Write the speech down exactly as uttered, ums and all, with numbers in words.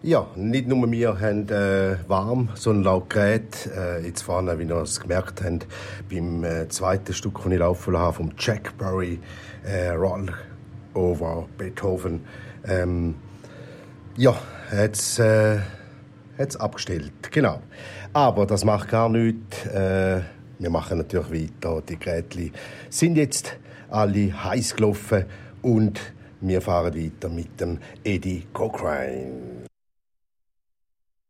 Ja, nicht nur wir haben äh, warm, sondern laut Gerät. Äh, jetzt vorne, wie ihr es gemerkt habt, beim äh, zweiten Stück, das ich laufen habe, vom Jack Berry, äh, Roll over Beethoven. Ähm, ja, hat's äh, hat's abgestellt, genau. Aber das macht gar nichts. Äh, wir machen natürlich weiter. Die Geräte sind jetzt alle heiß gelaufen und wir fahren weiter mit dem Eddie Cochrane.